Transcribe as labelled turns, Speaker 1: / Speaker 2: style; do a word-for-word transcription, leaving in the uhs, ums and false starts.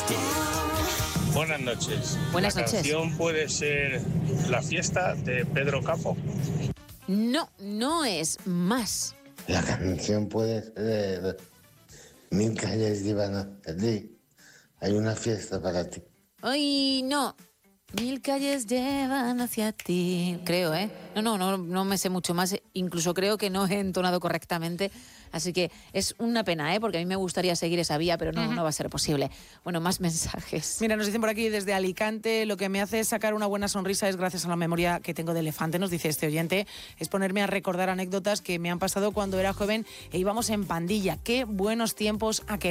Speaker 1: Buenas noches.
Speaker 2: Buenas
Speaker 1: La
Speaker 2: noches.
Speaker 1: canción puede ser La fiesta de Pedro Capó.
Speaker 2: No, no es Más.
Speaker 3: La canción puede ser Mil calles llevan hacia ti. Hay una fiesta para ti.
Speaker 2: Ay, no. Mil calles llevan hacia ti. Creo, ¿eh? No, no, no, no me sé mucho más. Incluso creo que no he entonado correctamente. Así que es una pena, ¿eh? Porque a mí me gustaría seguir esa vía, pero no, uh-huh. no va a ser posible. Bueno, más mensajes.
Speaker 4: Mira, nos dicen por aquí desde Alicante, lo que me hace sacar una buena sonrisa es gracias a la memoria que tengo de elefante, nos dice este oyente, es ponerme a recordar anécdotas que me han pasado cuando era joven e íbamos en pandilla. Qué buenos tiempos aquellos.